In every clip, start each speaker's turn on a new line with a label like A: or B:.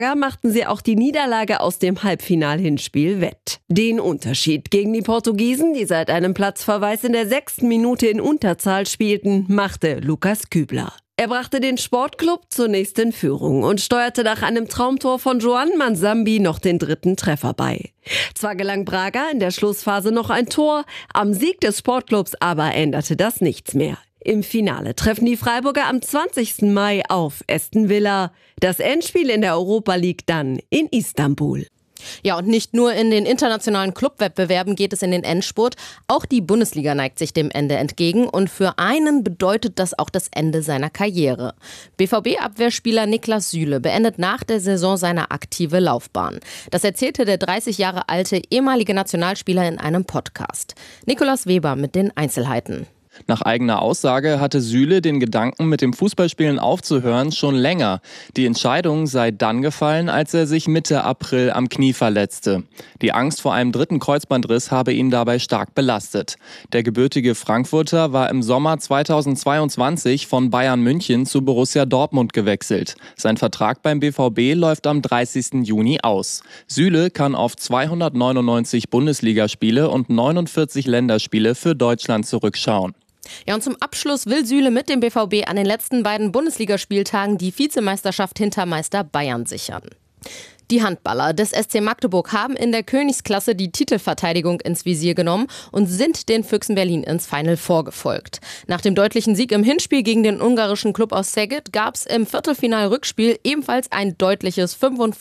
A: machten sie auch die Niederlage aus dem Halbfinal-Hinspiel wett. Den Unterschied gegen die Portugiesen, die seit einem Platzverweis in der 6. Minute in Unterzahl spielten, machte Lukas Kübler. Er brachte den Sportclub zunächst in Führung und steuerte nach einem Traumtor von Joan Mansambi noch den 3. Treffer bei. Zwar gelang Braga in der Schlussphase noch ein Tor, am Sieg des Sportclubs aber änderte das nichts mehr. Im Finale treffen die Freiburger am 20. Mai auf Aston Villa. Das Endspiel in der Europa League dann in Istanbul.
B: Ja, und nicht nur in den internationalen Clubwettbewerben geht es in den Endspurt. Auch die Bundesliga neigt sich dem Ende entgegen und für einen bedeutet das auch das Ende seiner Karriere. BVB-Abwehrspieler Niklas Süle beendet nach der Saison seine aktive Laufbahn. Das erzählte der 30 Jahre alte ehemalige Nationalspieler in einem Podcast. Nikolaus Weber mit den Einzelheiten.
C: Nach eigener Aussage hatte Süle den Gedanken, mit dem Fußballspielen aufzuhören, schon länger. Die Entscheidung sei dann gefallen, als er sich Mitte April am Knie verletzte. Die Angst vor einem 3. Kreuzbandriss habe ihn dabei stark belastet. Der gebürtige Frankfurter war im Sommer 2022 von Bayern München zu Borussia Dortmund gewechselt. Sein Vertrag beim BVB läuft am 30. Juni aus. Süle kann auf 299 Bundesligaspiele und 49 Länderspiele für Deutschland zurückschauen.
B: Ja, und zum Abschluss will Süle mit dem BVB an den letzten beiden Bundesligaspieltagen die Vizemeisterschaft hinter Meister Bayern sichern. Die Handballer des SC Magdeburg haben in der Königsklasse die Titelverteidigung ins Visier genommen und sind den Füchsen Berlin ins Final Four gefolgt. Nach dem deutlichen Sieg im Hinspiel gegen den ungarischen Klub aus Szeged gab es im Viertelfinal-Rückspiel ebenfalls ein deutliches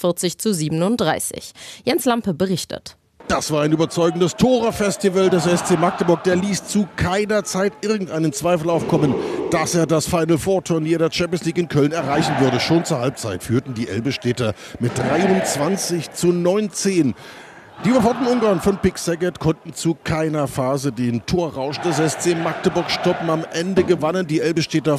B: 45:37. Jens Lampe berichtet.
D: Das war ein überzeugendes Tore-Festival des SC Magdeburg. Der ließ zu keiner Zeit irgendeinen Zweifel aufkommen, dass er das Final Four Turnier der Champions League in Köln erreichen würde. Schon zur Halbzeit führten die Elbe-Städter mit 23:19. Die überforderten Ungarn von PIK Szeged konnten zu keiner Phase den Torrausch des SC Magdeburg stoppen. Am Ende gewannen die Elbe-Städter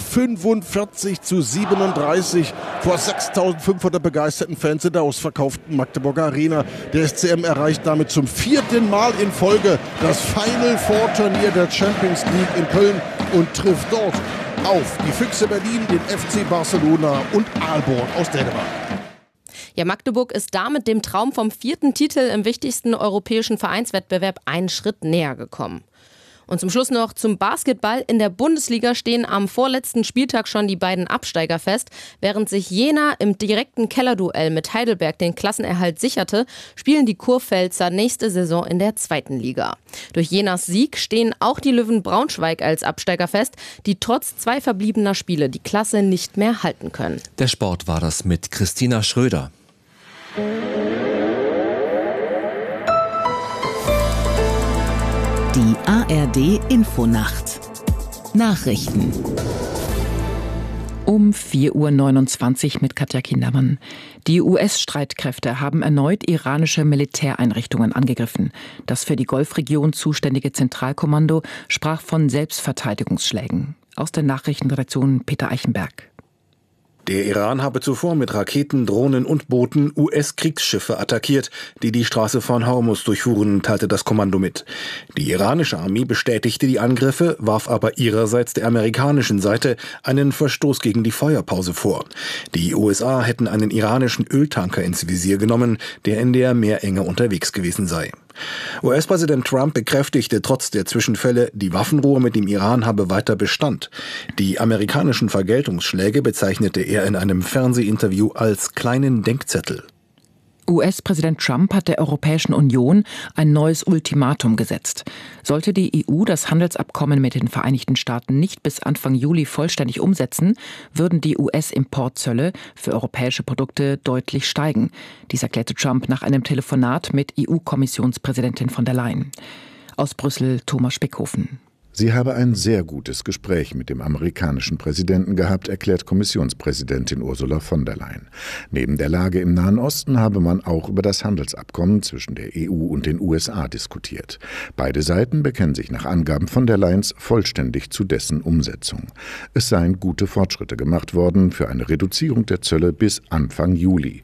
D: 45:37 vor 6.500 begeisterten Fans in der ausverkauften Magdeburger Arena. Der SCM erreicht damit zum 4. Mal in Folge das Final Four Turnier der Champions League in Köln und trifft dort auf die Füchse Berlin, den FC Barcelona und Aalborg aus Dänemark.
B: Ja, Magdeburg ist damit dem Traum vom 4. Titel im wichtigsten europäischen Vereinswettbewerb einen Schritt näher gekommen. Und zum Schluss noch zum Basketball. In der Bundesliga stehen am vorletzten Spieltag schon die beiden Absteiger fest. Während sich Jena im direkten Kellerduell mit Heidelberg den Klassenerhalt sicherte, spielen die Kurpfälzer nächste Saison in der 2. Liga. Durch Jenas Sieg stehen auch die Löwen Braunschweig als Absteiger fest, die trotz 2 verbliebener Spiele die Klasse nicht mehr halten können.
E: Der Sport war das mit Christina Schröder.
F: Die ARD Infonacht. Nachrichten.
G: Um 4:29 Uhr mit Katja Kindermann. Die US-Streitkräfte haben erneut iranische Militäreinrichtungen angegriffen. Das für die Golfregion zuständige Zentralkommando sprach von Selbstverteidigungsschlägen. Aus der Nachrichtenredaktion Peter Eichenberg.
H: Der Iran habe zuvor mit Raketen, Drohnen und Booten US-Kriegsschiffe attackiert, die die Straße von Hormuz durchfuhren, teilte das Kommando mit. Die iranische Armee bestätigte die Angriffe, warf aber ihrerseits der amerikanischen Seite einen Verstoß gegen die Feuerpause vor. Die USA hätten einen iranischen Öltanker ins Visier genommen, der in der Meerenge unterwegs gewesen sei. US-Präsident Trump bekräftigte trotz der Zwischenfälle, die Waffenruhe mit dem Iran habe weiter Bestand. Die amerikanischen Vergeltungsschläge bezeichnete er in einem Fernsehinterview als kleinen Denkzettel.
G: US-Präsident Trump hat der Europäischen Union ein neues Ultimatum gesetzt. Sollte die EU das Handelsabkommen mit den Vereinigten Staaten nicht bis Anfang Juli vollständig umsetzen, würden die US-Importzölle für europäische Produkte deutlich steigen. Dies erklärte Trump nach einem Telefonat mit EU-Kommissionspräsidentin von der Leyen. Aus Brüssel Thomas Speckhofen.
I: Sie habe ein sehr gutes Gespräch mit dem amerikanischen Präsidenten gehabt, erklärt Kommissionspräsidentin Ursula von der Leyen. Neben der Lage im Nahen Osten habe man auch über das Handelsabkommen zwischen der EU und den USA diskutiert. Beide Seiten bekennen sich nach Angaben von der Leyen vollständig zu dessen Umsetzung. Es seien gute Fortschritte gemacht worden für eine Reduzierung der Zölle bis Anfang Juli.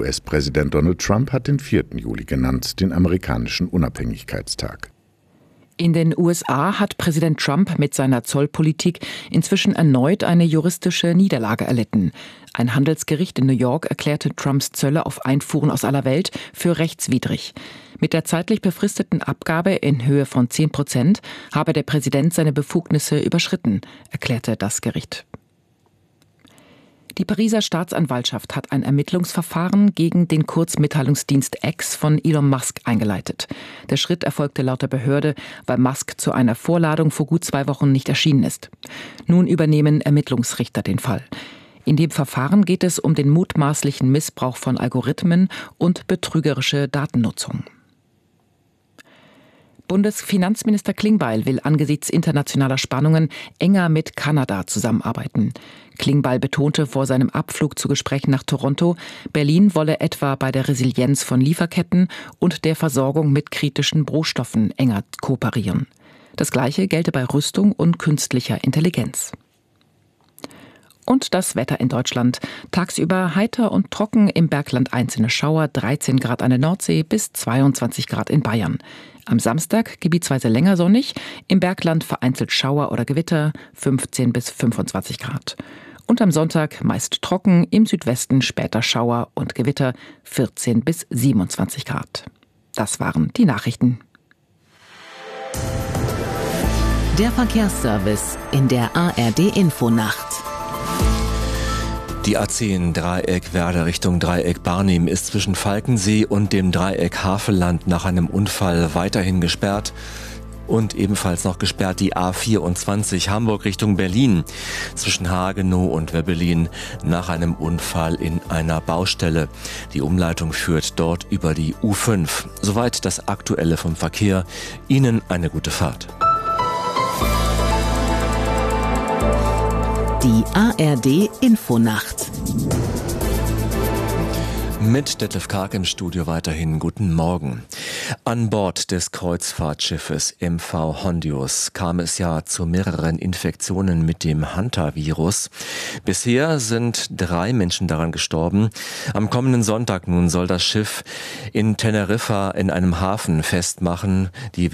I: US-Präsident Donald Trump hat den 4. Juli genannt, den amerikanischen Unabhängigkeitstag.
G: In den USA hat Präsident Trump mit seiner Zollpolitik inzwischen erneut eine juristische Niederlage erlitten. Ein Handelsgericht in New York erklärte Trumps Zölle auf Einfuhren aus aller Welt für rechtswidrig. Mit der zeitlich befristeten Abgabe in Höhe von 10% habe der Präsident seine Befugnisse überschritten, erklärte das Gericht. Die Pariser Staatsanwaltschaft hat ein Ermittlungsverfahren gegen den Kurzmitteilungsdienst X von Elon Musk eingeleitet. Der Schritt erfolgte laut der Behörde, weil Musk zu einer Vorladung vor gut 2 Wochen nicht erschienen ist. Nun übernehmen Ermittlungsrichter den Fall. In dem Verfahren geht es um den mutmaßlichen Missbrauch von Algorithmen und betrügerische Datennutzung. Bundesfinanzminister Klingbeil will angesichts internationaler Spannungen enger mit Kanada zusammenarbeiten. Klingbeil betonte vor seinem Abflug zu Gesprächen nach Toronto, Berlin wolle etwa bei der Resilienz von Lieferketten und der Versorgung mit kritischen Rohstoffen enger kooperieren. Das Gleiche gelte bei Rüstung und künstlicher Intelligenz. Und das Wetter in Deutschland. Tagsüber heiter und trocken, im Bergland einzelne Schauer, 13 Grad an der Nordsee bis 22 Grad in Bayern. Am Samstag gebietsweise länger sonnig, im Bergland vereinzelt Schauer oder Gewitter, 15 bis 25 Grad. Und am Sonntag meist trocken, im Südwesten später Schauer und Gewitter, 14 bis 27 Grad. Das waren die Nachrichten.
F: Der Verkehrsservice in der ARD-Infonacht.
E: Die A10 Dreieck Werder Richtung Dreieck Barnim ist zwischen Falkensee und dem Dreieck Havelland nach einem Unfall weiterhin gesperrt. Und ebenfalls noch gesperrt die A24 Hamburg Richtung Berlin zwischen Hagenow und Webbelin nach einem Unfall in einer Baustelle. Die Umleitung führt dort über die U5. Soweit das Aktuelle vom Verkehr. Ihnen eine gute Fahrt.
F: Die ARD-Infonacht.
E: Mit Detlef Karg im Studio weiterhin guten Morgen. An Bord des Kreuzfahrtschiffes MV Hondius kam es ja zu mehreren Infektionen mit dem Hantavirus. Bisher sind 3 Menschen daran gestorben. Am kommenden Sonntag nun soll das Schiff in Teneriffa in einem Hafen festmachen. Die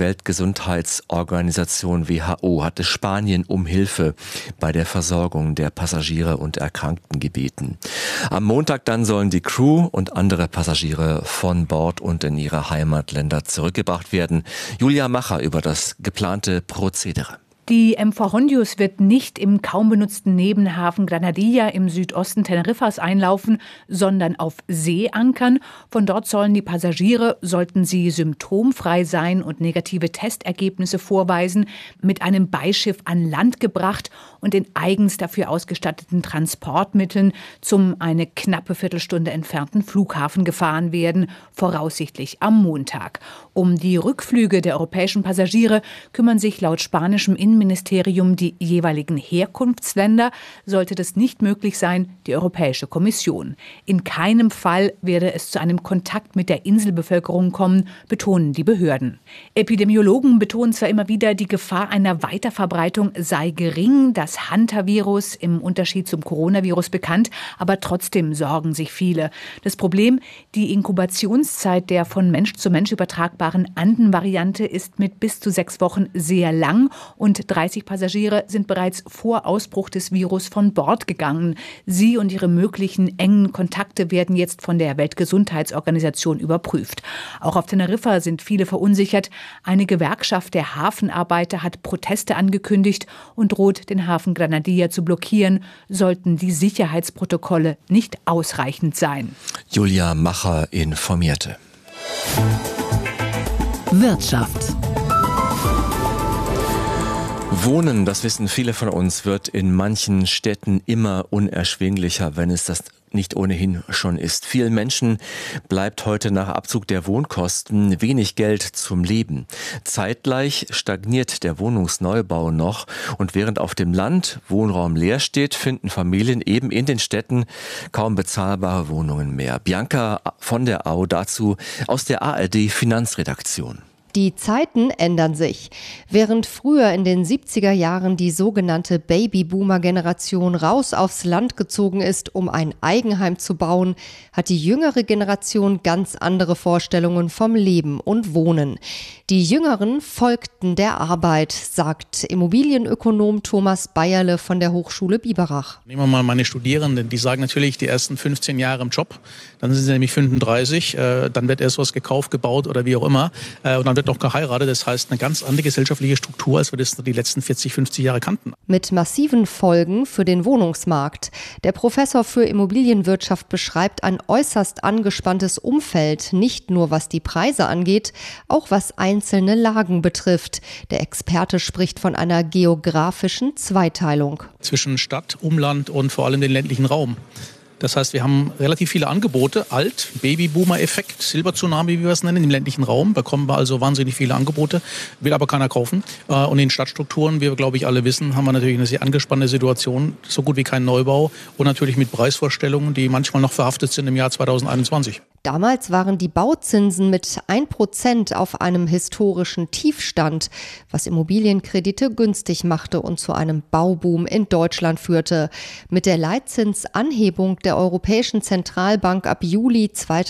E: Weltgesundheitsorganisation WHO hatte Spanien um Hilfe bei der Versorgung der Passagiere und Erkrankten gebeten. Am Montag dann sollen die Crew und andere Passagiere von Bord und in ihre Heimatländer zurückgebracht werden. Julia Macher über das geplante Prozedere.
J: Die MV Hondius wird nicht im kaum benutzten Nebenhafen Granadilla im Südosten Teneriffas einlaufen, sondern auf See ankern. Von dort sollen die Passagiere, sollten sie symptomfrei sein und negative Testergebnisse vorweisen, mit einem Beischiff an Land gebracht und in eigens dafür ausgestatteten Transportmitteln zum eine knappe Viertelstunde entfernten Flughafen gefahren werden, voraussichtlich am Montag. Um die Rückflüge der europäischen Passagiere kümmern sich laut spanischem Innenministerium die jeweiligen Herkunftsländer. Sollte das nicht möglich sein, die Europäische Kommission. In keinem Fall werde es zu einem Kontakt mit der Inselbevölkerung kommen, betonen die Behörden. Epidemiologen betonen zwar immer wieder, die Gefahr einer Weiterverbreitung sei gering, das Hantavirus im Unterschied zum Coronavirus bekannt, aber trotzdem sorgen sich viele. Das Problem, die Inkubationszeit der von Mensch zu Mensch übertragbaren Anden-Variante ist mit bis zu 6 Wochen sehr lang und 30 Passagiere sind bereits vor Ausbruch des Virus von Bord gegangen. Sie und ihre möglichen engen Kontakte werden jetzt von der Weltgesundheitsorganisation überprüft. Auch auf Teneriffa sind viele verunsichert. Eine Gewerkschaft der Hafenarbeiter hat Proteste angekündigt und droht, den Hafen Granadilla zu blockieren, sollten die Sicherheitsprotokolle nicht ausreichend sein.
E: Julia Macher informierte.
F: Wirtschaft.
E: Wohnen, das wissen viele von uns, wird in manchen Städten immer unerschwinglicher, wenn es das nicht ohnehin schon ist. Vielen Menschen bleibt heute nach Abzug der Wohnkosten wenig Geld zum Leben. Zeitgleich stagniert der Wohnungsneubau noch und während auf dem Land Wohnraum leer steht, finden Familien eben in den Städten kaum bezahlbare Wohnungen mehr. Bianca von der Au dazu aus der ARD Finanzredaktion.
K: Die Zeiten ändern sich. Während früher in den 70er Jahren die sogenannte Babyboomer-Generation raus aufs Land gezogen ist, um ein Eigenheim zu bauen, hat die jüngere Generation ganz andere Vorstellungen vom Leben und Wohnen. Die Jüngeren folgten der Arbeit, sagt Immobilienökonom Thomas Bayerle von der Hochschule Biberach.
L: Nehmen wir mal meine Studierenden, die sagen natürlich die ersten 15 Jahre im Job, dann sind sie nämlich 35, dann wird erst was gekauft, gebaut oder wie auch immer und dann wird noch geheiratet. Das heißt eine ganz andere gesellschaftliche Struktur, als wir das die letzten 40, 50 Jahre kannten.
K: Mit massiven Folgen für den Wohnungsmarkt. Der Professor für Immobilienwirtschaft beschreibt ein äußerst angespanntes Umfeld, nicht nur was die Preise angeht, auch was einzelne Lagen betrifft. Der Experte spricht von einer geografischen Zweiteilung.
L: Zwischen Stadt, Umland und vor allem den ländlichen Raum. Das heißt, wir haben relativ viele Angebote, Babyboomer-Effekt, Silber-Tsunami, wie wir es nennen, im ländlichen Raum. Bekommen wir also wahnsinnig viele Angebote, will aber keiner kaufen. Und in Stadtstrukturen, wie wir, glaube ich, alle wissen, haben wir natürlich eine sehr angespannte Situation, so gut wie kein Neubau und natürlich mit Preisvorstellungen, die manchmal noch verhaftet sind im Jahr 2021.
K: Damals waren die Bauzinsen mit 1% auf einem historischen Tiefstand, was Immobilienkredite günstig machte und zu einem Bauboom in Deutschland führte. Mit der Leitzinsanhebung der Europäischen Zentralbank ab Juli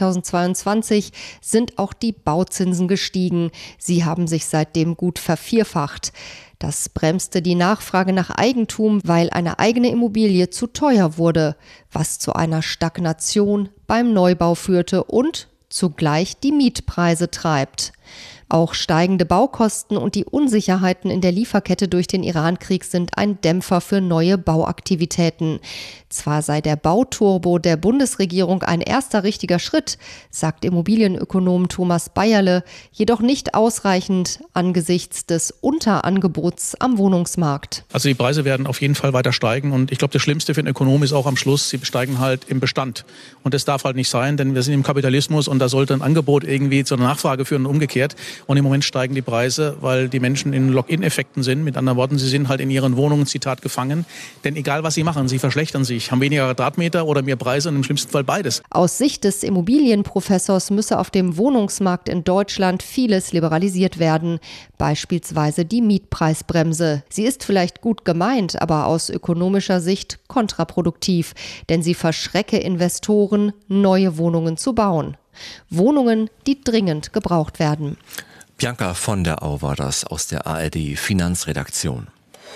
K: 2022 sind auch die Bauzinsen gestiegen. Sie haben sich seitdem gut vervierfacht. Das bremste die Nachfrage nach Eigentum, weil eine eigene Immobilie zu teuer wurde, was zu einer Stagnation beim Neubau führte und zugleich die Mietpreise treibt. Auch steigende Baukosten und die Unsicherheiten in der Lieferkette durch den Irankrieg sind ein Dämpfer für neue Bauaktivitäten. Zwar sei der Bauturbo der Bundesregierung ein erster richtiger Schritt, sagt Immobilienökonom Thomas Bayerle, jedoch nicht ausreichend angesichts des Unterangebots am Wohnungsmarkt.
L: Also die Preise werden auf jeden Fall weiter steigen und ich glaube, das Schlimmste für einen Ökonom ist auch am Schluss, sie steigen halt im Bestand. Und das darf halt nicht sein, denn wir sind im Kapitalismus und da sollte ein Angebot irgendwie zur Nachfrage führen und umgekehrt. Und im Moment steigen die Preise, weil die Menschen in Lock-in-Effekten sind. Mit anderen Worten, sie sind halt in ihren Wohnungen, Zitat, gefangen. Denn egal, was sie machen, sie verschlechtern sich, haben weniger Quadratmeter oder mehr Preise und im schlimmsten Fall beides.
K: Aus Sicht des Immobilienprofessors müsse auf dem Wohnungsmarkt in Deutschland vieles liberalisiert werden. Beispielsweise die Mietpreisbremse. Sie ist vielleicht gut gemeint, aber aus ökonomischer Sicht kontraproduktiv. Denn sie verschrecke Investoren, neue Wohnungen zu bauen. Wohnungen, die dringend gebraucht werden.
E: Bianca von der Au war das aus der ARD Finanzredaktion.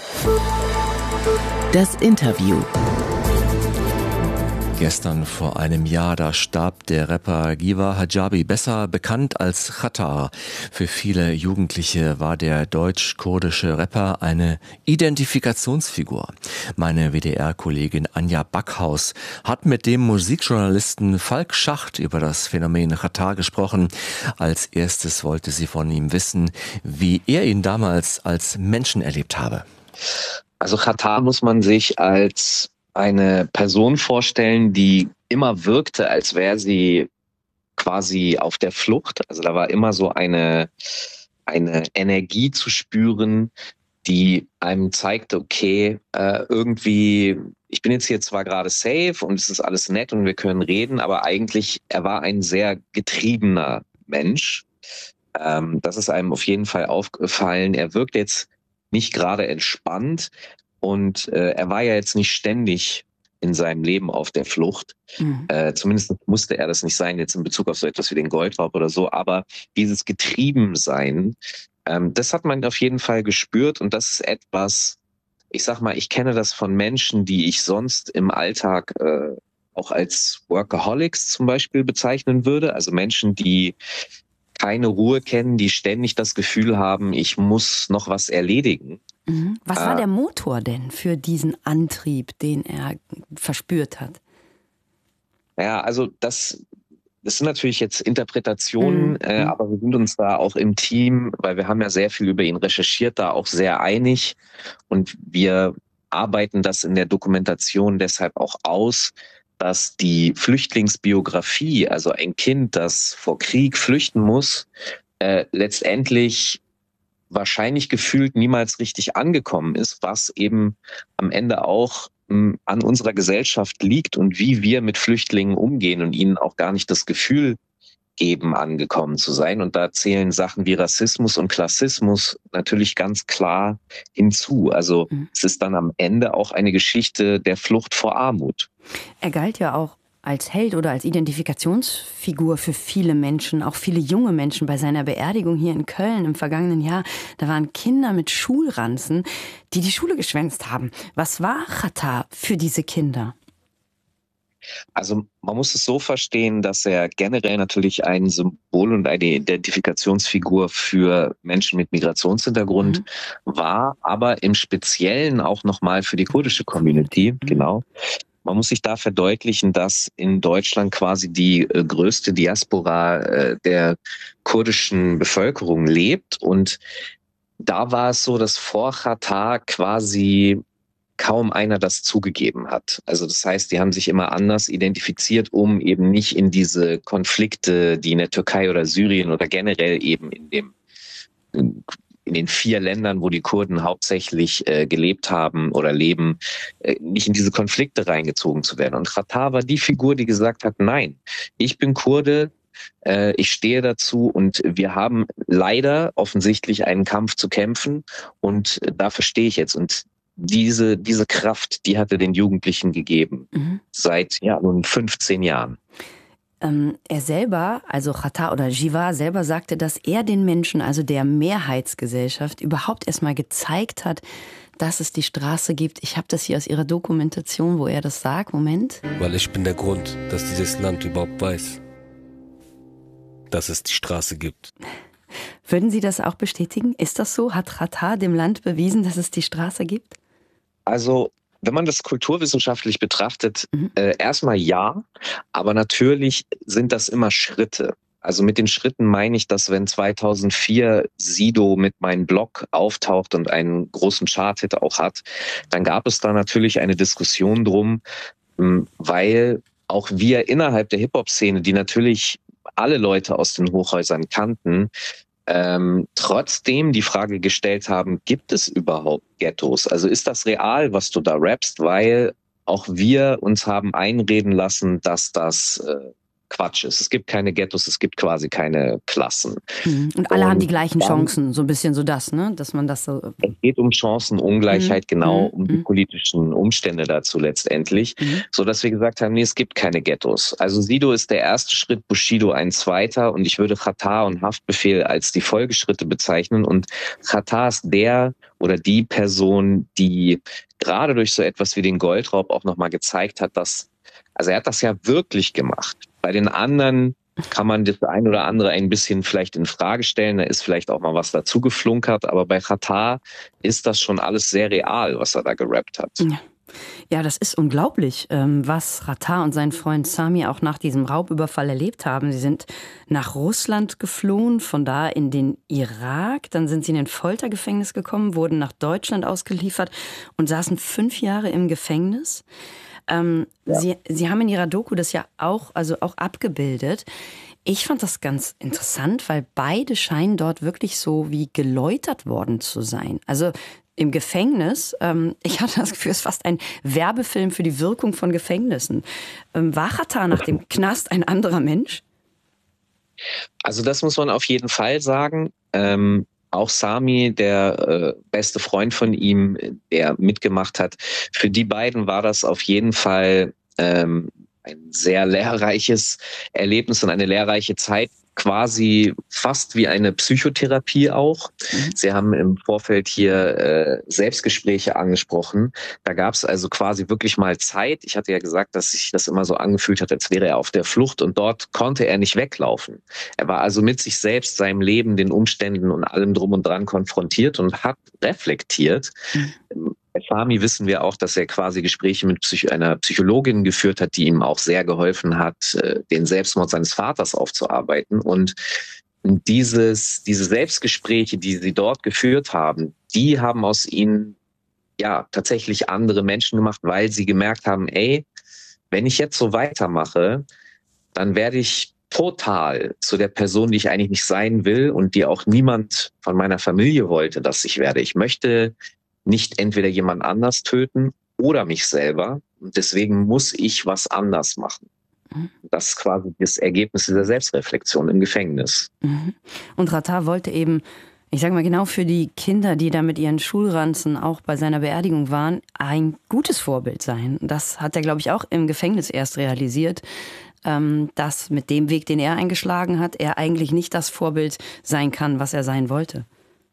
F: Das Interview.
E: Gestern vor einem Jahr, da starb der Rapper Giva Hijabi, besser bekannt als Xatar. Für viele Jugendliche war der deutsch-kurdische Rapper eine Identifikationsfigur. Meine WDR-Kollegin Anja Backhaus hat mit dem Musikjournalisten Falk Schacht über das Phänomen Xatar gesprochen. Als erstes wollte sie von ihm wissen, wie er ihn damals als Menschen erlebt habe.
M: Also Xatar muss man sich als eine Person vorstellen, die immer wirkte, als wäre sie quasi auf der Flucht. Also da war immer so eine Energie zu spüren, die einem zeigte, okay, irgendwie, ich bin jetzt hier zwar gerade safe und es ist alles nett und wir können reden, aber eigentlich, er war ein sehr getriebener Mensch. Das ist einem auf jeden Fall aufgefallen. Er wirkt jetzt nicht gerade entspannt. Und er war ja jetzt nicht ständig in seinem Leben auf der Flucht. Zumindest musste er das nicht sein, jetzt in Bezug auf so etwas wie den Goldraub oder so. Aber dieses Getriebensein, das hat man auf jeden Fall gespürt. Und das ist etwas, ich sag mal, ich kenne das von Menschen, die ich sonst im Alltag auch als Workaholics zum Beispiel bezeichnen würde. Also Menschen, die keine Ruhe kennen, die ständig das Gefühl haben, ich muss noch was erledigen.
N: Was war der Motor denn für diesen Antrieb, den er verspürt hat?
M: Ja, also das sind natürlich jetzt Interpretationen, aber wir sind uns da auch im Team, weil wir haben ja sehr viel über ihn recherchiert, da auch sehr einig und wir arbeiten das in der Dokumentation deshalb auch aus, dass die Flüchtlingsbiografie, also ein Kind, das vor Krieg flüchten muss, letztendlich wahrscheinlich gefühlt niemals richtig angekommen ist, was eben am Ende auch an unserer Gesellschaft liegt und wie wir mit Flüchtlingen umgehen und ihnen auch gar nicht das Gefühl eben angekommen zu sein. Und da zählen Sachen wie Rassismus und Klassismus natürlich ganz klar hinzu. Also es ist dann am Ende auch eine Geschichte der Flucht vor Armut.
N: Er galt ja auch als Held oder als Identifikationsfigur für viele Menschen, auch viele junge Menschen. Bei seiner Beerdigung hier in Köln im vergangenen Jahr, da waren Kinder mit Schulranzen, die die Schule geschwänzt haben. Was war Xatar für diese Kinder?
M: Also man muss es so verstehen, dass er generell natürlich ein Symbol und eine Identifikationsfigur für Menschen mit Migrationshintergrund war, aber im Speziellen auch nochmal für die kurdische Community, genau. Man muss sich da verdeutlichen, dass in Deutschland quasi die größte Diaspora der kurdischen Bevölkerung lebt. Und da war es so, dass vor Xatar quasi kaum einer das zugegeben hat. Also das heißt, die haben sich immer anders identifiziert, um eben nicht in diese Konflikte, die in der Türkei oder Syrien oder generell eben in den 4 Ländern, wo die Kurden hauptsächlich gelebt haben oder leben, nicht in diese Konflikte reingezogen zu werden. Und Xatar war die Figur, die gesagt hat, nein, ich bin Kurde, ich stehe dazu und wir haben leider offensichtlich einen Kampf zu kämpfen und dafür stehe ich jetzt. Und diese Kraft, die hat er den Jugendlichen gegeben, seit nun 15 Jahren.
N: Er selber, also Xatar oder Jiva selber sagte, dass er den Menschen, also der Mehrheitsgesellschaft, überhaupt erstmal gezeigt hat, dass es die Straße gibt. Ich habe das hier aus Ihrer Dokumentation, wo er das sagt. Moment.
O: Weil ich bin der Grund, dass dieses Land überhaupt weiß, dass es die Straße gibt.
N: Würden Sie das auch bestätigen? Ist das so? Hat Xatar dem Land bewiesen, dass es die Straße gibt?
M: Also, wenn man das kulturwissenschaftlich betrachtet, erstmal ja, aber natürlich sind das immer Schritte. Also mit den Schritten meine ich, dass wenn 2004 Sido mit meinem Blog auftaucht und einen großen Chart-Hit auch hat, dann gab es da natürlich eine Diskussion drum, weil auch wir innerhalb der Hip-Hop-Szene, die natürlich alle Leute aus den Hochhäusern kannten, trotzdem die Frage gestellt haben, gibt es überhaupt Ghettos? Also ist das real, was du da rappst? Weil auch wir uns haben einreden lassen, dass das Quatsch ist. Es gibt keine Ghettos, es gibt quasi keine Klassen.
N: Und alle haben die gleichen Chancen, so ein bisschen so das, ne? Dass man das so...
M: Es geht um Chancenungleichheit, genau, um die politischen Umstände dazu letztendlich, so dass wir gesagt haben, nee, es gibt keine Ghettos. Also Sido ist der erste Schritt, Bushido ein zweiter und ich würde Xatar und Haftbefehl als die Folgeschritte bezeichnen und Xatar ist der oder die Person, die gerade durch so etwas wie den Goldraub auch nochmal gezeigt hat, dass, also er hat das ja wirklich gemacht. Bei den anderen kann man das ein oder andere ein bisschen vielleicht in Frage stellen. Da ist vielleicht auch mal was dazu geflunkert. Aber bei Xatar ist das schon alles sehr real, was er da gerappt hat.
N: Ja, das ist unglaublich, was Xatar und sein Freund Sami auch nach diesem Raubüberfall erlebt haben. Sie sind nach Russland geflohen, von da in den Irak. Dann sind sie in ein Foltergefängnis gekommen, wurden nach Deutschland ausgeliefert und saßen 5 Jahre im Gefängnis. Sie haben in Ihrer Doku das ja auch abgebildet. Ich fand das ganz interessant, weil beide scheinen dort wirklich so wie geläutert worden zu sein. Also im Gefängnis, ich hatte das Gefühl, es ist fast ein Werbefilm für die Wirkung von Gefängnissen. War Xatar nach dem Knast ein anderer Mensch?
M: Also das muss man auf jeden Fall sagen. Auch Sami, der beste Freund von ihm, der mitgemacht hat, für die beiden war das auf jeden Fall ein sehr lehrreiches Erlebnis und eine lehrreiche Zeit, quasi fast wie eine Psychotherapie auch. Sie haben im Vorfeld hier Selbstgespräche angesprochen. Da gab es also quasi wirklich mal Zeit. Ich hatte ja gesagt, dass sich das immer so angefühlt hat, als wäre er auf der Flucht und dort konnte er nicht weglaufen. Er war also mit sich selbst, seinem Leben, den Umständen und allem drum und dran konfrontiert und hat reflektiert. Bei Sami wissen wir auch, dass er quasi Gespräche mit einer Psychologin geführt hat, die ihm auch sehr geholfen hat, den Selbstmord seines Vaters aufzuarbeiten. Und diese Selbstgespräche, die sie dort geführt haben, die haben aus ihnen ja tatsächlich andere Menschen gemacht, weil sie gemerkt haben, ey, wenn ich jetzt so weitermache, dann werde ich total zu der Person, die ich eigentlich nicht sein will und die auch niemand von meiner Familie wollte, dass ich werde. Ich möchte nicht entweder jemand anders töten oder mich selber. Und deswegen muss ich was anders machen. Das ist quasi das Ergebnis dieser Selbstreflexion im Gefängnis.
N: Und Xatar wollte eben, ich sage mal genau für die Kinder, die da mit ihren Schulranzen auch bei seiner Beerdigung waren, ein gutes Vorbild sein. Das hat er, glaube ich, auch im Gefängnis erst realisiert, dass mit dem Weg, den er eingeschlagen hat, er eigentlich nicht das Vorbild sein kann, was er sein wollte.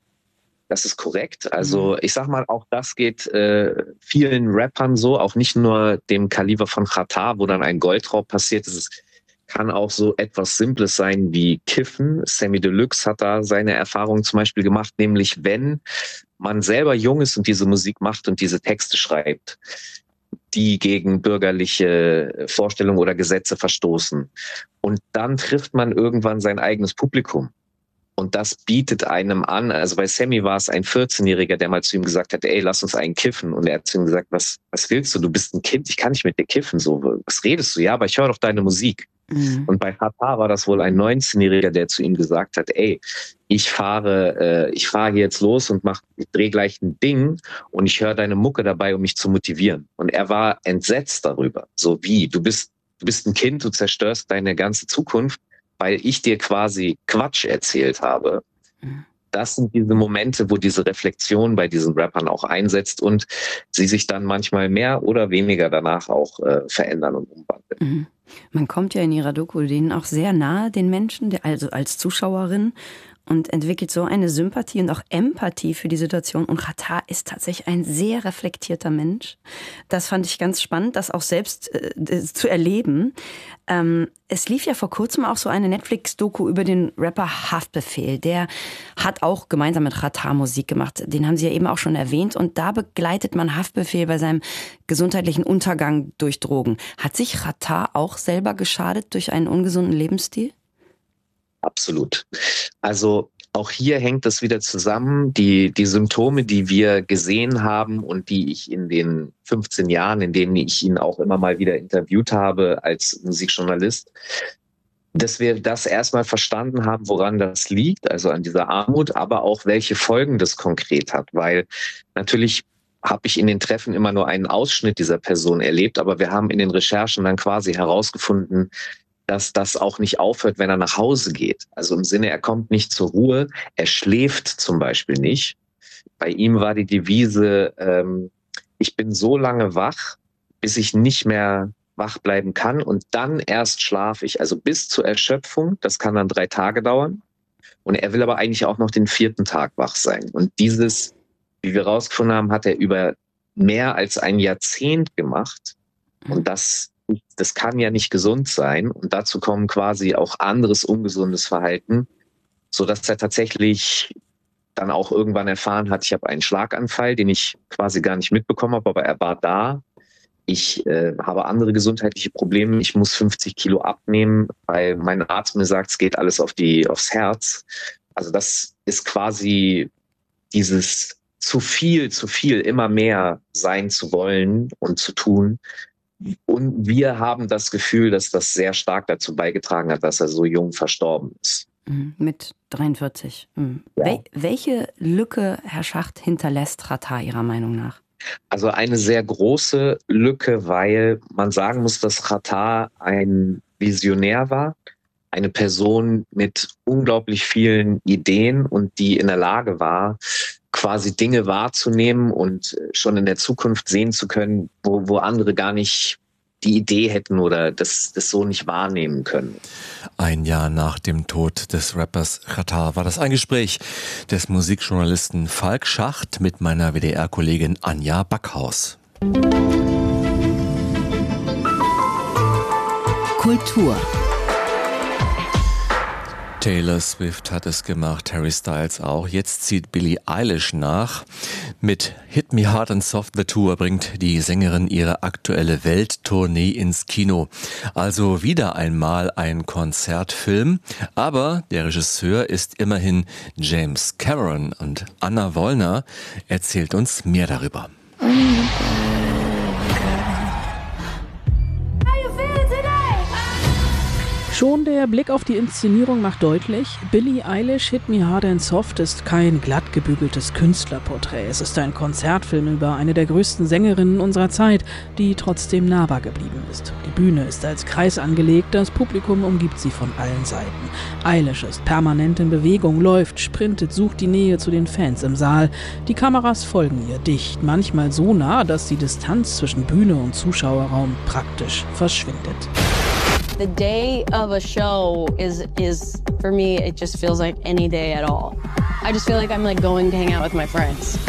M: Das ist korrekt. Also ich sag mal, auch das geht vielen Rappern so, auch nicht nur dem Kaliber von Xatar, wo dann ein Goldraub passiert ist. Es kann auch so etwas Simples sein wie Kiffen. Samy Deluxe hat da seine Erfahrungen zum Beispiel gemacht, nämlich wenn man selber jung ist und diese Musik macht und diese Texte schreibt, die gegen bürgerliche Vorstellungen oder Gesetze verstoßen. Und dann trifft man irgendwann sein eigenes Publikum. Und das bietet einem an, also bei Samy war es ein 14-Jähriger, der mal zu ihm gesagt hat, ey, lass uns einen kiffen. Und er hat zu ihm gesagt, was willst du? Du bist ein Kind, ich kann nicht mit dir kiffen. So, was redest du? Ja, aber ich höre doch deine Musik. Und bei Xatar war das wohl ein 19-Jähriger, der zu ihm gesagt hat, ey, ich fahre hier jetzt los und ich drehe gleich ein Ding und ich höre deine Mucke dabei, um mich zu motivieren. Und er war entsetzt darüber. So wie, du bist ein Kind, du zerstörst deine ganze Zukunft, weil ich dir quasi Quatsch erzählt habe. Das sind diese Momente, wo diese Reflexion bei diesen Rappern auch einsetzt und sie sich dann manchmal mehr oder weniger danach auch verändern und umwandeln.
N: Man kommt ja in ihrer Doku denen auch sehr nahe, den Menschen, also als Zuschauerin, und entwickelt so eine Sympathie und auch Empathie für die Situation. Und Xatar ist tatsächlich ein sehr reflektierter Mensch. Das fand ich ganz spannend, das auch selbst zu erleben. Es lief ja vor kurzem auch so eine Netflix-Doku über den Rapper Haftbefehl. Der hat auch gemeinsam mit Xatar Musik gemacht. Den haben Sie ja eben auch schon erwähnt. Und da begleitet man Haftbefehl bei seinem gesundheitlichen Untergang durch Drogen. Hat sich Xatar auch selber geschadet durch einen ungesunden Lebensstil?
M: Absolut. Also auch hier hängt es wieder zusammen, die Symptome, die wir gesehen haben und die ich in den 15 Jahren, in denen ich ihn auch immer mal wieder interviewt habe als Musikjournalist, dass wir das erstmal verstanden haben, woran das liegt, also an dieser Armut, aber auch welche Folgen das konkret hat, weil natürlich habe ich in den Treffen immer nur einen Ausschnitt dieser Person erlebt, aber wir haben in den Recherchen dann quasi herausgefunden, dass das auch nicht aufhört, wenn er nach Hause geht. Also im Sinne, er kommt nicht zur Ruhe, er schläft zum Beispiel nicht. Bei ihm war die Devise, ich bin so lange wach, bis ich nicht mehr wach bleiben kann und dann erst schlafe ich, also bis zur Erschöpfung, das kann dann 3 Tage dauern. Und er will aber eigentlich auch noch den 4. Tag wach sein. Und dieses, wie wir rausgefunden haben, hat er über mehr als ein Jahrzehnt gemacht. Und das kann ja nicht gesund sein. Und dazu kommen quasi auch anderes ungesundes Verhalten, sodass er tatsächlich dann auch irgendwann erfahren hat, ich habe einen Schlaganfall, den ich quasi gar nicht mitbekommen habe, aber er war da. Ich habe andere gesundheitliche Probleme. Ich muss 50 Kilo abnehmen, weil mein Arzt mir sagt, es geht alles aufs Herz. Also das ist quasi dieses zu viel, immer mehr sein zu wollen und zu tun. Und wir haben das Gefühl, dass das sehr stark dazu beigetragen hat, dass er so jung verstorben ist.
N: Mit 43.
M: Ja.
N: Welche Lücke, Herr Schacht, hinterlässt Xatar Ihrer Meinung nach?
M: Also eine sehr große Lücke, weil man sagen muss, dass Xatar ein Visionär war. Eine Person mit unglaublich vielen Ideen und die in der Lage war, quasi Dinge wahrzunehmen und schon in der Zukunft sehen zu können, wo andere gar nicht die Idee hätten oder das so nicht wahrnehmen können.
E: Ein Jahr nach dem Tod des Rappers Xatar war das ein Gespräch des Musikjournalisten Falk Schacht mit meiner WDR-Kollegin Anja Backhaus.
F: Kultur.
E: Taylor Swift hat es gemacht, Harry Styles auch. Jetzt zieht Billie Eilish nach. Mit Hit Me Hard and Soft the Tour bringt die Sängerin ihre aktuelle Welttournee ins Kino. Also wieder einmal ein Konzertfilm. Aber der Regisseur ist immerhin James Cameron und Anna Wollner erzählt uns mehr darüber.
P: Schon der Blick auf die Inszenierung macht deutlich, Billie Eilish Hit Me Hard and Soft ist kein glatt gebügeltes Künstlerporträt. Es ist ein Konzertfilm über eine der größten Sängerinnen unserer Zeit, die trotzdem nahbar geblieben ist. Die Bühne ist als Kreis angelegt, das Publikum umgibt sie von allen Seiten. Eilish ist permanent in Bewegung, läuft, sprintet, sucht die Nähe zu den Fans im Saal. Die Kameras folgen ihr dicht, manchmal so nah, dass die Distanz zwischen Bühne und Zuschauerraum praktisch verschwindet.
Q: The day of a show is for me, it just feels like any day at all. I just feel like I'm like going to hang out with my friends.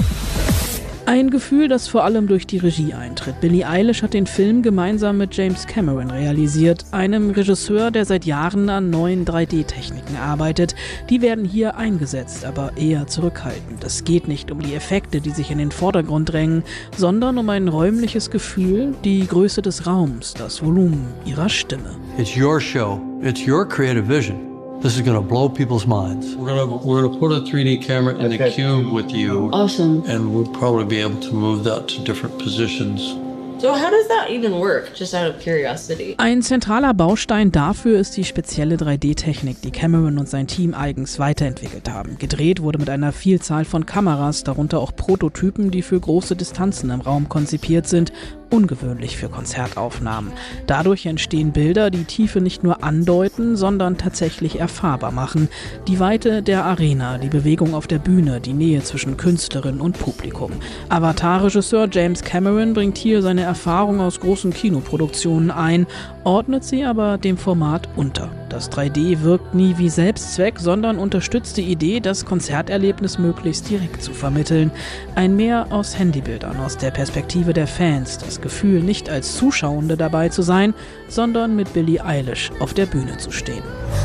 P: Ein Gefühl, das vor allem durch die Regie eintritt. Billie Eilish hat den Film gemeinsam mit James Cameron realisiert, einem Regisseur, der seit Jahren an neuen 3D-Techniken arbeitet. Die werden hier eingesetzt, aber eher zurückhaltend. Es geht nicht um die Effekte, die sich in den Vordergrund drängen, sondern um ein räumliches Gefühl, die Größe des Raums, das Volumen ihrer Stimme.
R: It's your show. It's your creative vision. This is going to blow people's minds. We're going to put a 3D camera in the cube with you.
Q: Awesome.
R: And we'll probably be able to move that to different positions.
Q: So how does that even work, just out of curiosity?
P: Ein zentraler Baustein dafür ist die spezielle 3D-Technik, die Cameron und sein Team eigens weiterentwickelt haben. Gedreht wurde mit einer Vielzahl von Kameras, darunter auch Prototypen, die für große Distanzen im Raum konzipiert sind, ungewöhnlich für Konzertaufnahmen. Dadurch entstehen Bilder, die Tiefe nicht nur andeuten, sondern tatsächlich erfahrbar machen. Die Weite der Arena, die Bewegung auf der Bühne, die Nähe zwischen Künstlerin und Publikum. Avatar-Regisseur James Cameron bringt hier seine Erfahrung aus großen Kinoproduktionen ein, ordnet sie aber dem Format unter. Das 3D wirkt nie wie Selbstzweck, sondern unterstützt die Idee, das Konzerterlebnis möglichst direkt zu vermitteln. Ein Mehr aus Handybildern, aus der Perspektive der Fans, das Gefühl, nicht als Zuschauende dabei zu sein, sondern mit Billie Eilish auf der Bühne zu stehen.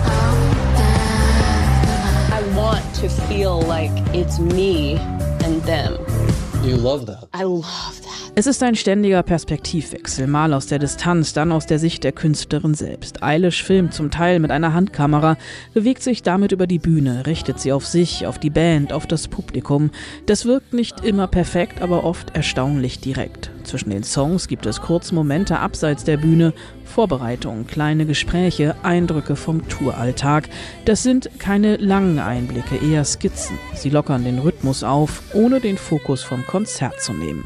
Q: I want to feel like it's me and them.
R: You love that.
Q: I love that.
P: Es ist ein ständiger Perspektivwechsel, mal aus der Distanz, dann aus der Sicht der Künstlerin selbst. Eilish filmt zum Teil mit einer Handkamera, bewegt sich damit über die Bühne, richtet sie auf sich, auf die Band, auf das Publikum. Das wirkt nicht immer perfekt, aber oft erstaunlich direkt. Zwischen den Songs gibt es kurze Momente abseits der Bühne, Vorbereitungen, kleine Gespräche, Eindrücke vom Touralltag. Das sind keine langen Einblicke, eher Skizzen. Sie lockern den Rhythmus auf, ohne den Fokus vom Konzert zu nehmen.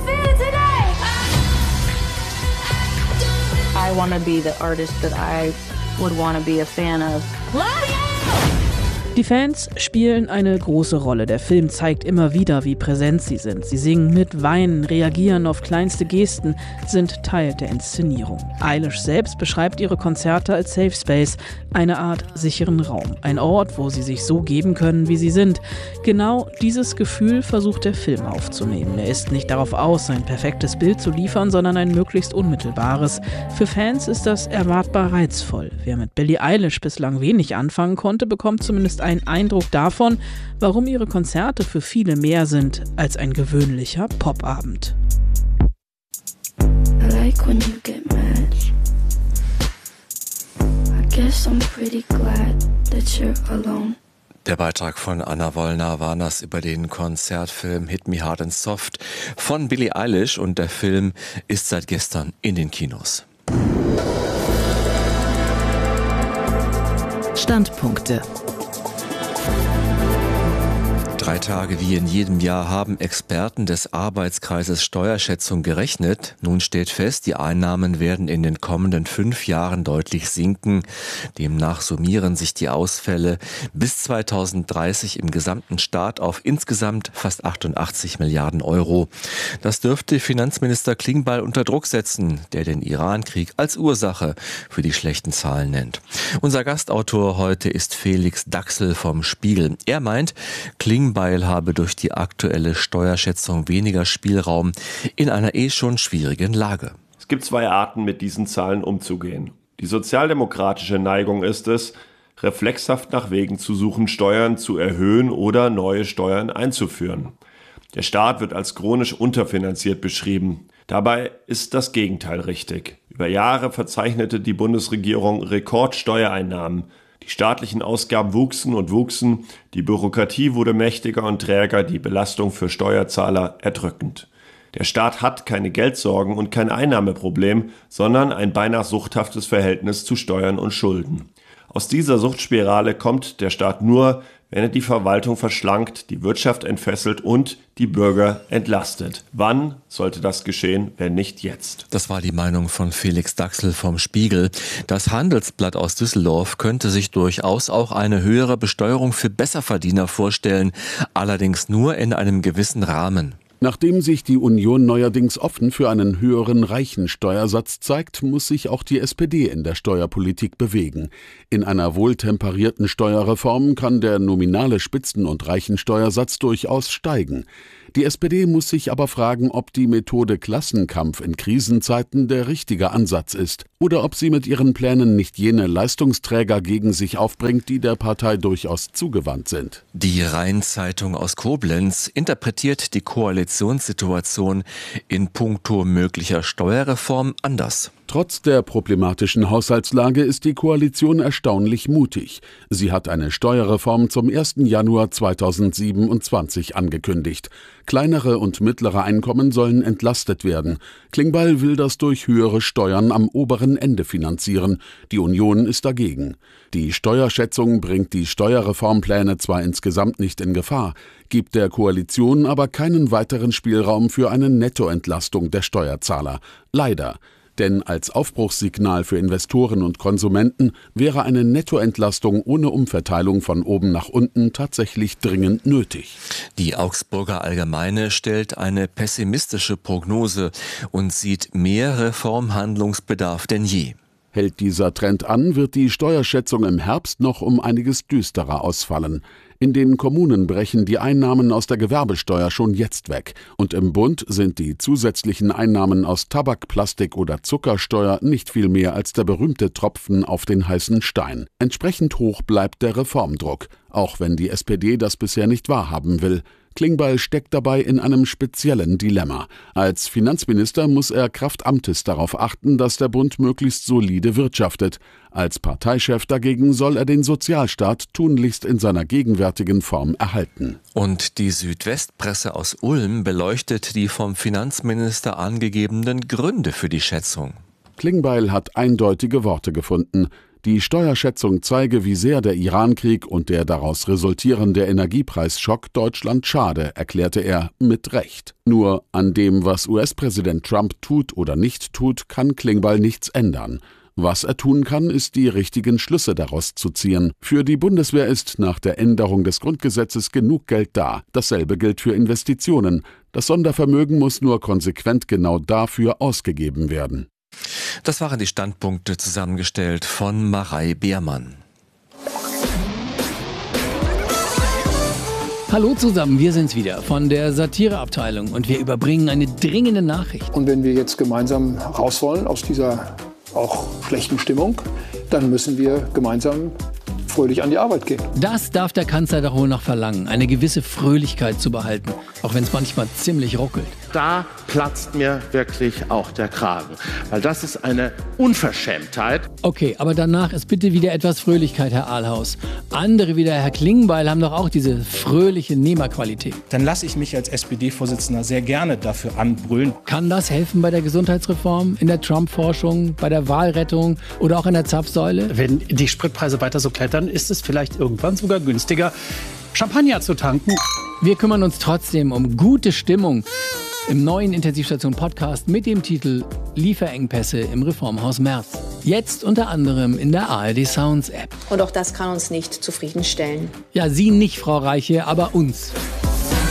Q: I want to be the artist that I would want to be a fan of.
P: Die Fans spielen eine große Rolle. Der Film zeigt immer wieder, wie präsent sie sind. Sie singen mit, weinen, reagieren auf kleinste Gesten, sind Teil der Inszenierung. Eilish selbst beschreibt ihre Konzerte als Safe Space, eine Art sicheren Raum. Ein Ort, wo sie sich so geben können, wie sie sind. Genau dieses Gefühl versucht der Film aufzunehmen. Er ist nicht darauf aus, ein perfektes Bild zu liefern, sondern ein möglichst unmittelbares. Für Fans ist das erwartbar reizvoll. Wer mit Billie Eilish bislang wenig anfangen konnte, bekommt zumindest einen Eindruck davon, warum ihre Konzerte für viele mehr sind als ein gewöhnlicher Popabend.
S: I like when you get mad. I guess I'm pretty glad that you're alone.
E: Der Beitrag von Anna Wollner war das über den Konzertfilm Hit Me Hard and Soft von Billie Eilish und der Film ist seit gestern in den Kinos.
F: Standpunkte.
E: 3 Tage wie in jedem Jahr haben Experten des Arbeitskreises Steuerschätzung gerechnet. Nun steht fest, die Einnahmen werden in den kommenden 5 Jahren deutlich sinken. Demnach summieren sich die Ausfälle bis 2030 im gesamten Staat auf insgesamt fast 88 Milliarden Euro. Das dürfte Finanzminister Klingbeil unter Druck setzen, der den Irankrieg als Ursache für die schlechten Zahlen nennt. Unser Gastautor heute ist Felix Daxel vom Spiegel. Er meint, Klingbeil habe durch die aktuelle Steuerschätzung weniger Spielraum in einer schon schwierigen Lage.
T: Es gibt 2 Arten, mit diesen Zahlen umzugehen. Die sozialdemokratische Neigung ist es, reflexhaft nach Wegen zu suchen, Steuern zu erhöhen oder neue Steuern einzuführen. Der Staat wird als chronisch unterfinanziert beschrieben. Dabei ist das Gegenteil richtig. Über Jahre verzeichnete die Bundesregierung Rekordsteuereinnahmen. Die staatlichen Ausgaben wuchsen und wuchsen, die Bürokratie wurde mächtiger und träger, die Belastung für Steuerzahler erdrückend. Der Staat hat keine Geldsorgen und kein Einnahmeproblem, sondern ein beinahe suchthaftes Verhältnis zu Steuern und Schulden. Aus dieser Suchtspirale kommt der Staat nur, wenn er die Verwaltung verschlankt, die Wirtschaft entfesselt und die Bürger entlastet. Wann sollte das geschehen, wenn nicht jetzt?
E: Das war die Meinung von Felix Daxel vom Spiegel. Das Handelsblatt aus Düsseldorf könnte sich durchaus auch eine höhere Besteuerung für Besserverdiener vorstellen, allerdings nur in einem gewissen Rahmen.
U: Nachdem sich die Union neuerdings offen für einen höheren Reichensteuersatz zeigt, muss sich auch die SPD in der Steuerpolitik bewegen. In einer wohltemperierten Steuerreform kann der nominale Spitzen- und Reichensteuersatz durchaus steigen. Die SPD muss sich aber fragen, ob die Methode Klassenkampf in Krisenzeiten der richtige Ansatz ist oder ob sie mit ihren Plänen nicht jene Leistungsträger gegen sich aufbringt, die der Partei durchaus zugewandt sind.
E: Die Rhein-Zeitung aus Koblenz interpretiert die Koalitionssituation in puncto möglicher Steuerreform anders.
U: Trotz der problematischen Haushaltslage ist die Koalition erstaunlich mutig. Sie hat eine Steuerreform zum 1. Januar 2027 angekündigt. Kleinere und mittlere Einkommen sollen entlastet werden. Klingbeil will das durch höhere Steuern am oberen Ende finanzieren. Die Union ist dagegen. Die Steuerschätzung bringt die Steuerreformpläne zwar insgesamt nicht in Gefahr, gibt der Koalition aber keinen weiteren Spielraum für eine Nettoentlastung der Steuerzahler. Leider. Denn als Aufbruchssignal für Investoren und Konsumenten wäre eine Nettoentlastung ohne Umverteilung von oben nach unten tatsächlich dringend nötig.
E: Die Augsburger Allgemeine stellt eine pessimistische Prognose und sieht mehr Reformhandlungsbedarf denn je.
U: Hält dieser Trend an, wird die Steuerschätzung im Herbst noch um einiges düsterer ausfallen. In den Kommunen brechen die Einnahmen aus der Gewerbesteuer schon jetzt weg. Und im Bund sind die zusätzlichen Einnahmen aus Tabak-, Plastik- oder Zuckersteuer nicht viel mehr als der berühmte Tropfen auf den heißen Stein. Entsprechend hoch bleibt der Reformdruck, auch wenn die SPD das bisher nicht wahrhaben will. Klingbeil steckt dabei in einem speziellen Dilemma. Als Finanzminister muss er kraft Amtes darauf achten, dass der Bund möglichst solide wirtschaftet. Als Parteichef dagegen soll er den Sozialstaat tunlichst in seiner gegenwärtigen Form erhalten.
E: Und die Südwestpresse aus Ulm beleuchtet die vom Finanzminister angegebenen Gründe für die Schätzung.
U: Klingbeil hat eindeutige Worte gefunden. Die Steuerschätzung zeige, wie sehr der Irankrieg und der daraus resultierende Energiepreisschock Deutschland schade, erklärte er mit Recht. Nur an dem, was US-Präsident Trump tut oder nicht tut, kann Klingbeil nichts ändern. Was er tun kann, ist, die richtigen Schlüsse daraus zu ziehen. Für die Bundeswehr ist nach der Änderung des Grundgesetzes genug Geld da. Dasselbe gilt für Investitionen. Das Sondervermögen muss nur konsequent genau dafür ausgegeben werden.
E: Das waren die Standpunkte, zusammengestellt von Marei Beermann.
V: Hallo zusammen, wir sind's wieder von der Satireabteilung und wir überbringen eine dringende Nachricht.
W: Und wenn wir jetzt gemeinsam raus wollen aus dieser auch schlechten Stimmung, dann müssen wir gemeinsam fröhlich an die Arbeit gehen.
V: Das darf der Kanzler doch wohl noch verlangen, eine gewisse Fröhlichkeit zu behalten, auch wenn es manchmal ziemlich ruckelt.
X: Da platzt mir wirklich auch der Kragen, weil das ist eine Unverschämtheit.
V: Okay, aber danach ist bitte wieder etwas Fröhlichkeit, Herr Ahlhaus. Andere wie der Herr Klingbeil haben doch auch diese fröhliche Nehmerqualität.
Y: Dann lasse ich mich als SPD-Vorsitzender sehr gerne dafür anbrüllen.
V: Kann das helfen bei der Gesundheitsreform, in der Trump-Forschung, bei der Wahlrettung oder auch in der Zapfsäule?
Y: Wenn die Spritpreise weiter so klettern, ist es vielleicht irgendwann sogar günstiger, Champagner zu tanken.
V: Wir kümmern uns trotzdem um gute Stimmung im neuen Intensivstation-Podcast mit dem Titel Lieferengpässe im Reformhaus Merz. Jetzt unter anderem in der ARD Sounds App.
Z: Und auch das kann uns nicht zufriedenstellen.
V: Ja, Sie nicht, Frau Reiche, aber uns.